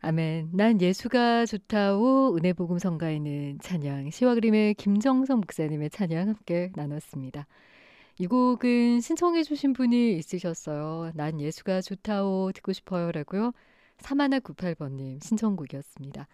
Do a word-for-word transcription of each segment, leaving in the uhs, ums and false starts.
아멘. 난 예수가 좋다오 은혜복음 성가에는 찬양 시와 그림의 김정성 목사님의 찬양 함께 나눴습니다. 이 곡은 신청해 주신 분이 있으셨어요. 난 예수가 좋다오 듣고 싶어요 라고요. 삼일구팔 번님 신청곡이었습니다.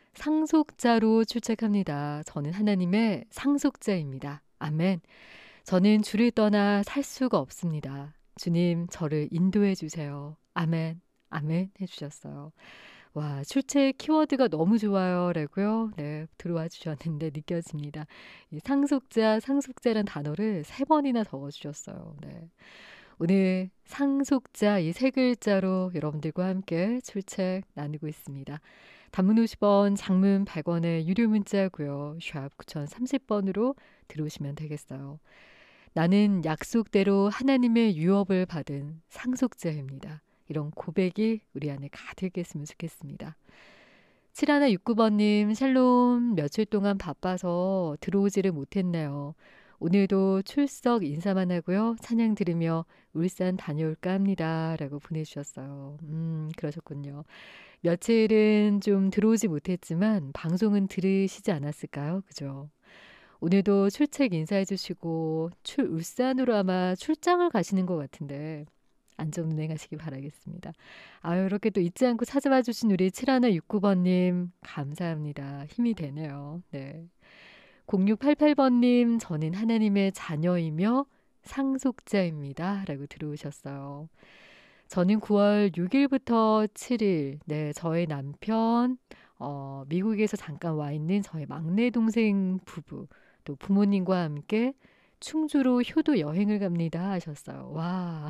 상속자로 출첵합니다. 저는 하나님의 상속자입니다. 아멘. 저는 주를 떠나 살 수가 없습니다. 주님 저를 인도해 주세요. 아멘. 아멘 해주셨어요. 와, 출첵 키워드가 너무 좋아요 라고요. 네, 들어와 주셨는데 느껴집니다. 이 상속자, 상속자란 단어를 세 번이나 적어주셨어요. 네. 오늘 상속자 이 세 글자로 여러분들과 함께 출첵 나누고 있습니다. 단문 오십 원, 장문 백 원의 유료 문자고요. 샵 구공삼공 번으로 들어오시면 되겠어요. 나는 약속대로 하나님의 유업을 받은 상속자입니다. 이런 고백이 우리 안에 가득했으면 좋겠습니다. 칠일육구 번님 샬롬 며칠 동안 바빠서 들어오지를 못했네요. 오늘도 출석 인사만 하고요. 찬양 들으며 울산 다녀올까 합니다. 라고 보내주셨어요. 음 그러셨군요. 며칠은 좀 들어오지 못했지만 방송은 들으시지 않았을까요? 그죠? 오늘도 출첵 인사해 주시고 출, 울산으로 아마 출장을 가시는 것 같은데 안전 운행하시기 바라겠습니다. 아유, 이렇게 또 잊지 않고 찾아와 주신 우리 칠일육구 번님 감사합니다. 힘이 되네요. 네. 공육팔팔 번님 저는 하나님의 자녀이며 상속자입니다. 라고 들어오셨어요. 저는 구월 육일부터 칠일 네, 저의 남편 어, 미국에서 잠깐 와 있는 저의 막내 동생 부부 또 부모님과 함께 충주로 효도 여행을 갑니다 하셨어요. 와.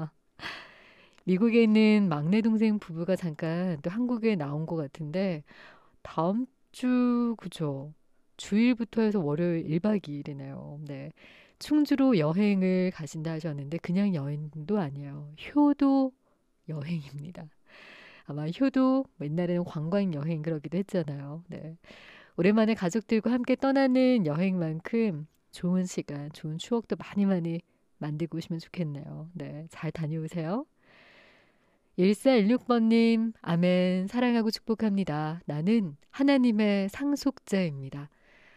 미국에 있는 막내 동생 부부가 잠깐 또 한국에 나온 것 같은데 다음 주 그죠? 주일부터 해서 월요일 일 박 이 일이네요. 네. 충주로 여행을 가신다 하셨는데 그냥 여행도 아니에요. 효도 여행입니다. 아마 효도 옛날에는 관광 여행 그러기도 했잖아요. 네. 오랜만에 가족들과 함께 떠나는 여행만큼 좋은 시간, 좋은 추억도 많이 많이 만들고 오시면 좋겠네요. 네. 잘 다녀오세요. 일사일육 번님, 아멘, 사랑하고 축복합니다. 나는 하나님의 상속자입니다.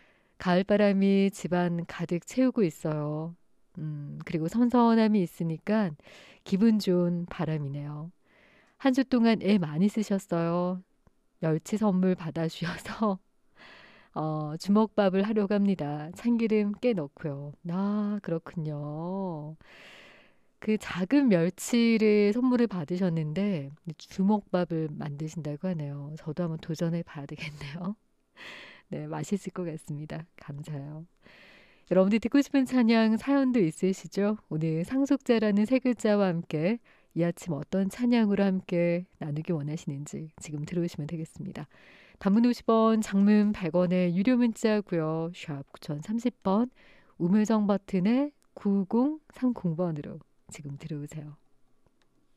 가을바람이 집안 가득 채우고 있어요. 음, 그리고 선선함이 있으니까 기분 좋은 바람이네요. 한 주 동안 애 많이 쓰셨어요. 멸치 선물 받아주셔서 어, 주먹밥을 하려고 합니다. 참기름 꽤 넣고요. 아, 그렇군요. 그 작은 멸치를 선물을 받으셨는데 주먹밥을 만드신다고 하네요. 저도 한번 도전해 봐야 되겠네요. 네, 맛있을 것 같습니다. 감사해요. 여러분들 듣고 싶은 찬양 사연도 있으시죠? 오늘 상속자라는 세 글자와 함께 이 아침 어떤 찬양으로 함께 나누기 원하시는지 지금 들어오시면 되겠습니다. 단문 오십 원, 장문 백 원의 유료 문자고요. 샵 구공삼공 번, 우물정 버튼에 구공삼공 번으로 지금 들어오세요.